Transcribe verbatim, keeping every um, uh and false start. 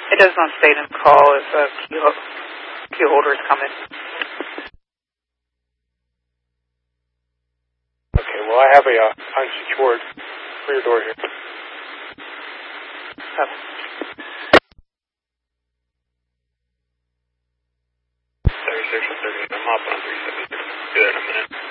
It does not state in the call if uh, key, ho key holders come in. Okay, well, I have a uh, unsecured rear door here. Um, thirty-six and thirty-eight. I'm up on three seventy-six. Do that in a minute.